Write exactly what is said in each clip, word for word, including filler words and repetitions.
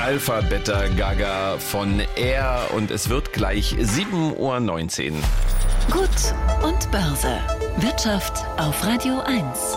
Alpha Beta Gaga von Air und es wird gleich sieben Uhr neunzehn. Gut und Börse. Wirtschaft auf Radio eins.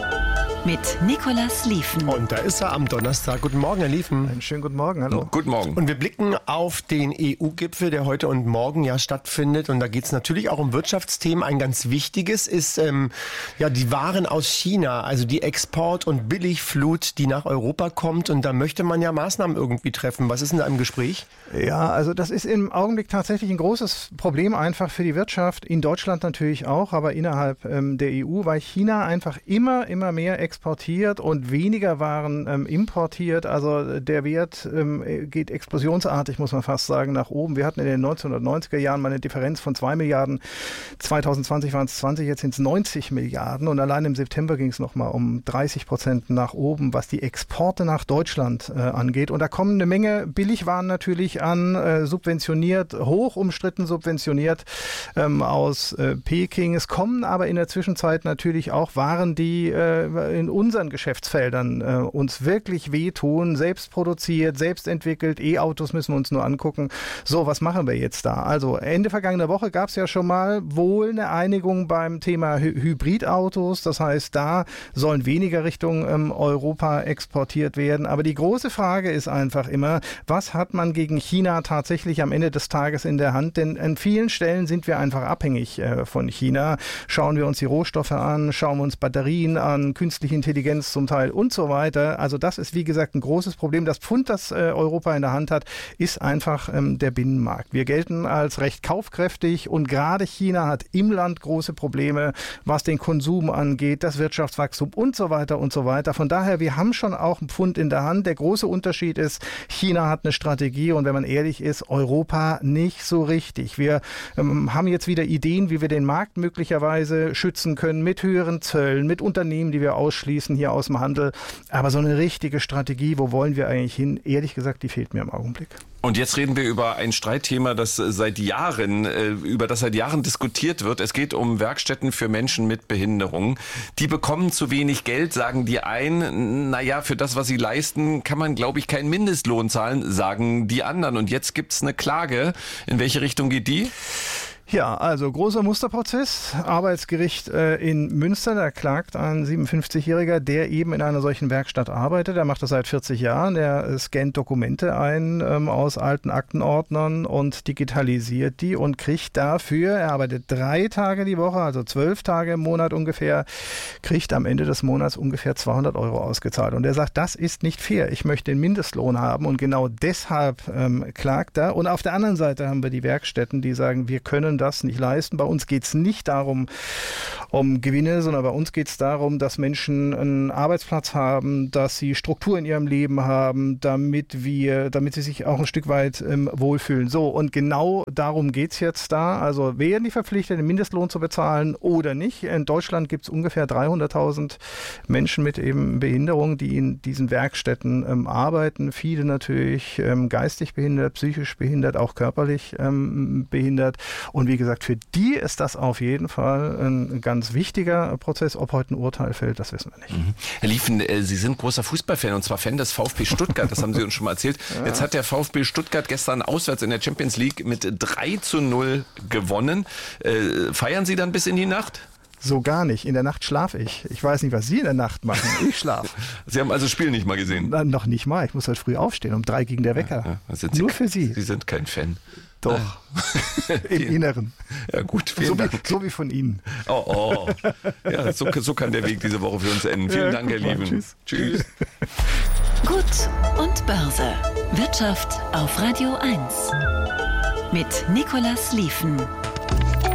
Mit Nicolas Lieven. Und da ist er am Donnerstag. Guten Morgen, Herr Lieven. Einen schönen guten Morgen, hallo. Guten Morgen. Und wir blicken auf den E U-Gipfel, der heute und morgen ja stattfindet. Und da geht es natürlich auch um Wirtschaftsthemen. Ein ganz wichtiges ist ähm, ja die Waren aus China, also die Export- und Billigflut, die nach Europa kommt. Und da möchte man ja Maßnahmen irgendwie treffen. Was ist denn da im Gespräch? Ja, also das ist im Augenblick tatsächlich ein großes Problem einfach für die Wirtschaft. In Deutschland natürlich auch, aber innerhalb ähm, der E U, weil China einfach immer, immer mehr exportiert. exportiert und weniger Waren ähm, importiert. Also der Wert ähm, geht explosionsartig, muss man fast sagen, nach oben. Wir hatten in den neunzehnhundertneunziger Jahren mal eine Differenz von zwei Milliarden. zwanzig zwanzig waren es zwanzig, jetzt sind es neunzig Milliarden. Und allein im September ging es nochmal um dreißig Prozent nach oben, was die Exporte nach Deutschland äh, angeht. Und da kommen eine Menge Billigwaren natürlich an, äh, subventioniert, hoch umstritten subventioniert ähm, aus äh, Peking. Es kommen aber in der Zwischenzeit natürlich auch Waren, die äh, in unseren Geschäftsfeldern äh, uns wirklich wehtun, selbst produziert, selbst entwickelt, E-Autos müssen wir uns nur angucken. So, was machen wir jetzt da? Also Ende vergangener Woche gab es ja schon mal wohl eine Einigung beim Thema Hy- Hybridautos, das heißt, da sollen weniger Richtung ähm, Europa exportiert werden, aber die große Frage ist einfach immer, was hat man gegen China tatsächlich am Ende des Tages in der Hand? Denn an vielen Stellen sind wir einfach abhängig äh, von China. Schauen wir uns die Rohstoffe an, schauen wir uns Batterien an, künstliche Intelligenz zum Teil und so weiter. Also das ist, wie gesagt, ein großes Problem. Das Pfund, das äh, Europa in der Hand hat, ist einfach ähm, der Binnenmarkt. Wir gelten als recht kaufkräftig und gerade China hat im Land große Probleme, was den Konsum angeht, das Wirtschaftswachstum und so weiter und so weiter. Von daher, wir haben schon auch ein Pfund in der Hand. Der große Unterschied ist, China hat eine Strategie und wenn man ehrlich ist, Europa nicht so richtig. Wir ähm, haben jetzt wieder Ideen, wie wir den Markt möglicherweise schützen können mit höheren Zöllen, mit Unternehmen, die wir ausschließen hier aus dem Handel. Aber so eine richtige Strategie, wo wollen wir eigentlich hin? Ehrlich gesagt, die fehlt mir im Augenblick. Und jetzt reden wir über ein Streitthema, das seit Jahren, über das seit Jahren diskutiert wird. Es geht um Werkstätten für Menschen mit Behinderung. Die bekommen zu wenig Geld, sagen die einen. Naja, für das, was sie leisten, kann man, glaube ich, keinen Mindestlohn zahlen, sagen die anderen. Und jetzt gibt's eine Klage. In welche Richtung geht die? Ja, also großer Musterprozess, Arbeitsgericht äh, in Münster, da klagt ein siebenundfünfzigjähriger, der eben in einer solchen Werkstatt arbeitet. Der macht das seit vierzig Jahren, der äh, scannt Dokumente ein ähm, aus alten Aktenordnern und digitalisiert die und kriegt dafür, er arbeitet drei Tage die Woche, also zwölf Tage im Monat ungefähr, kriegt am Ende des Monats ungefähr zweihundert Euro ausgezahlt. Und er sagt, das ist nicht fair, ich möchte den Mindestlohn haben und genau deshalb ähm, klagt er. Und auf der anderen Seite haben wir die Werkstätten, die sagen, wir können das nicht leisten. Bei uns geht es nicht darum, um Gewinne, sondern bei uns geht es darum, dass Menschen einen Arbeitsplatz haben, dass sie Struktur in ihrem Leben haben, damit wir, damit sie sich auch ein Stück weit ähm, wohlfühlen. So, und genau darum geht es jetzt da. Also werden die verpflichtet, den Mindestlohn zu bezahlen oder nicht? In Deutschland gibt es ungefähr dreihunderttausend Menschen mit eben Behinderung, die in diesen Werkstätten ähm, arbeiten. Viele natürlich ähm, geistig behindert, psychisch behindert, auch körperlich ähm, behindert. Und wie gesagt, für die ist das auf jeden Fall ein ganz wichtiger Prozess. Ob heute ein Urteil fällt, das wissen wir nicht. Mhm. Herr Lieven, äh, Sie sind großer Fußballfan und zwar Fan des VfB Stuttgart. Das haben Sie uns schon mal erzählt. Ja. Jetzt hat der VfB Stuttgart gestern auswärts in der Champions League mit drei zu null gewonnen. Äh, feiern Sie dann bis in die Nacht? So gar nicht. In der Nacht schlafe ich. Ich weiß nicht, was Sie in der Nacht machen. Ich schlafe. Sie haben also das Spiel nicht mal gesehen? Na, noch nicht mal. Ich muss heute früh aufstehen. Um drei gegen der Wecker. Ja, ja. Nur Sie, für Sie. Sie sind kein Fan. Doch. Im Inneren. Ja gut, vielen so Dank. Wie, so wie von Ihnen. Oh, oh. Ja, so, so kann der Weg diese Woche für uns enden. Vielen ja, Dank, Herr Lieven. Tschüss. Tschüss. Gut und Börse. Wirtschaft auf Radio eins. Mit Nicolas Lieven.